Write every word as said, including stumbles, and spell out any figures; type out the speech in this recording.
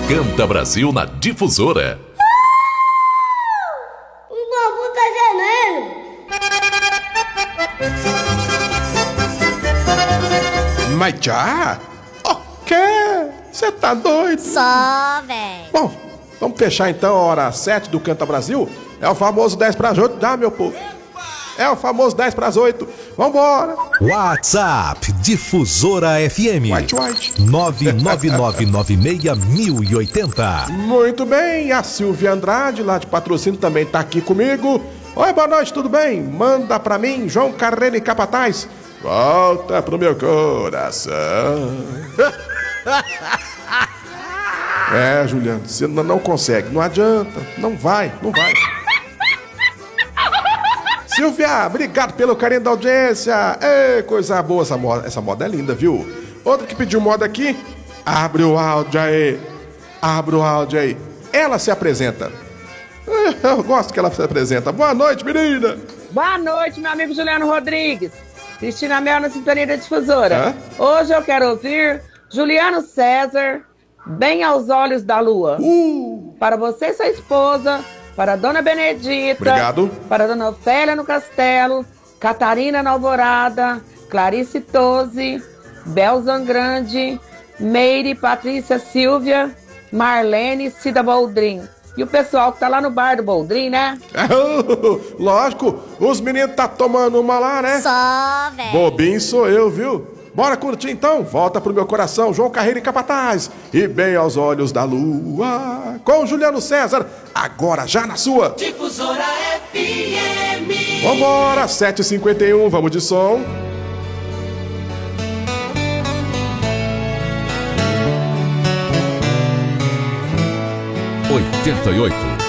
Canta Brasil na Difusora. O bambu tá gemendo. Mas já? O quê? Você tá doido? Só, véi. Bom, vamos fechar então a hora sete do Canta Brasil. É o famoso dez para as oito, dá, meu povo? É o famoso dez para as oito. Vambora. WhatsApp Difusora F M. White, white. nove nove nove nove seis mil e oitenta. Muito bem, a Silvia Andrade, lá de Patrocínio, também tá aqui comigo. Oi, boa noite, tudo bem? Manda pra mim, João Carreiro e Capataz. Volta pro meu coração. É, Juliano, você não consegue, não adianta, não vai, não vai. Silvia, obrigado pelo carinho da audiência. Ei, coisa boa essa moda, essa moda é linda, viu? Outra que pediu moda aqui, abre o áudio aí, abre o áudio aí. Ela se apresenta. Eu gosto que ela se apresenta. Boa noite, menina. Boa noite, meu amigo Juliano Rodrigues. Cristina Mel na sintonia da Difusora. Hã? Hoje eu quero ouvir Juliano César, Bem aos Olhos da Lua. Uh. Para você e sua esposa, para a Dona Benedita, Obrigado. para a Dona Ofélia no Castelo, Catarina na Alvorada, Clarice Toze, Bel Zangrande, Meire, Patrícia Silvia, Marlene, Cida Boldrin. E o pessoal que tá lá no bar do Boldrin, né? Lógico, os meninos tá tomando uma lá, né? Só, véi. Bobinho sou eu, viu? Bora curtir então? Volta pro meu coração, João Carreiro e Capataz. E Bem aos Olhos da Lua. Com Juliano César, agora já na sua Difusora F M. Vambora, sete e cinquenta e um, vamos de som. oitenta e oito.